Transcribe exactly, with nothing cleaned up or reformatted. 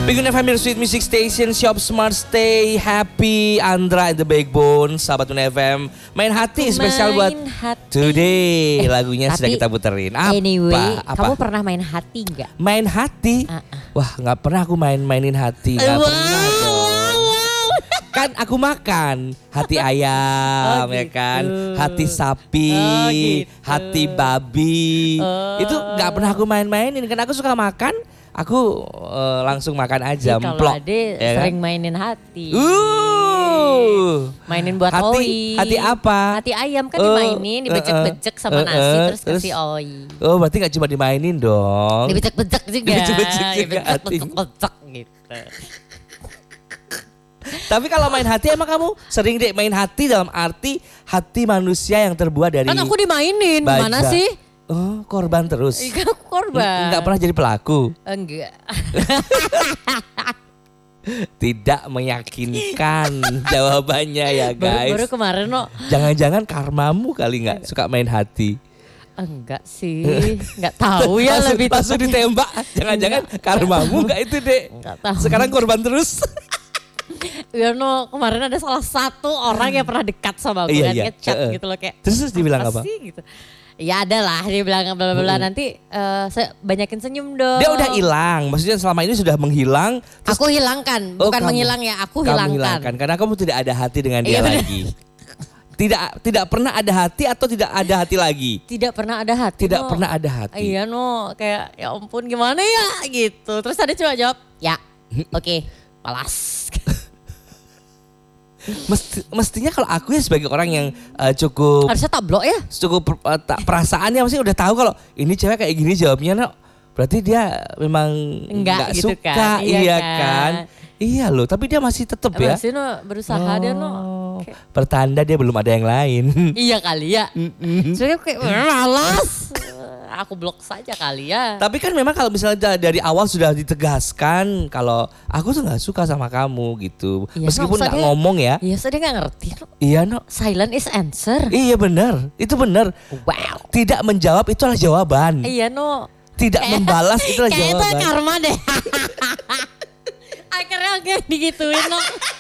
Bikin F M Sweet Music Station, Shop Smart, Stay Happy, Andra and the Backbone, sahabat Tuna F M. Main hati spesial buat hati. Today. Lagunya Tapi, sudah kita puterin. Apa? Anyway, Apa? kamu pernah main hati nggak? Main hati? Uh-uh. Wah, nggak pernah aku main-mainin hati. Nggak Wow, pernah dong. Kan aku makan hati ayam, Oh, ya gitu. kan, hati sapi, Oh, gitu. hati babi. Oh. Itu nggak pernah aku main-mainin. Kan aku suka makan, aku eh, langsung makan aja. Kalau Mplok, Ade ya kan? sering mainin hati. Uh, Mainin buat hati, oi. hati apa? Hati ayam kan Oh, dimainin, dibecek-becek uh, uh, sama nasi uh, terus terus- kasih oi. Oh, berarti nggak cuma dimainin dong. Dibecek-becek juga. Dibecek-becek juga hati. Dibecek-becek gitu. Tapi kalau main hati emang kamu sering deh main hati dalam arti hati manusia yang terbuat dari Kan aku dimainin, baja. gimana sih? Oh, korban terus. Iya, aku korban. Enggak pernah jadi pelaku. Enggak. Tidak meyakinkan jawabannya ya Baru, guys. baru kemarin no. Jangan-jangan karmamu kali nggak suka main hati. Enggak sih, enggak tahu ya langsung, lebih langsung tepatnya. ditembak. Jangan-jangan karmamu nggak itu deh. Enggak tahu. Sekarang korban terus. Ya no, kemarin ada salah satu orang yang pernah dekat sama gue Iya, kan, iya. ngechat Heeh. gitu loh kayak. Terus, terus dibilang apa? sih gitu. Ya ada lah, dia bilang bla bla bla, nanti eh, saya banyakin senyum dong. Dia udah hilang. Maksudnya selama ini sudah menghilang. Terus Aku hilangkan, Oh, bukan kamu- menghilang ya, aku kamu hilangkan. hilangkan karena kamu tidak ada hati dengan dia Iya, benar. lagi. Tidak tidak pernah ada hati atau tidak ada hati lagi? Tidak pernah ada hati. Tidak no. pernah ada hati. Iya no, kayak ya ampun gimana ya gitu. Terus ada cuma jawab, ya oke, balas. Mesti, mestinya kalau aku ya sebagai orang yang eh, cukup Harusnya tablo ya. cukup eh, tak- perasaannya mesti udah tahu kalau ini cewek kayak gini jawabnya, no. Berarti dia memang Enggak nggak gitu suka, kan, iya iya kan. kan? Iya loh, tapi dia masih tetap ya. Masih no, berusaha dia no. Oh, Kayak, pertanda dia belum ada yang lain. iya kali ya. Soalnya kayak malas. Aku blok saja kali ya. Tapi kan memang kalau misalnya da- dari awal sudah ditegaskan kalau aku tuh nggak suka sama kamu gitu, Iya, meskipun no, nggak soalnya- ngomong ya. Iya, so dia gak ngerti. No. Iya no. Silent is answer. Iya benar, itu benar. Wow. Tidak menjawab itu adalah jawaban. Iya no. Tidak membalas itu adalah Kayak itu jawaban. karma deh. Akhirnya aku yang digituin no.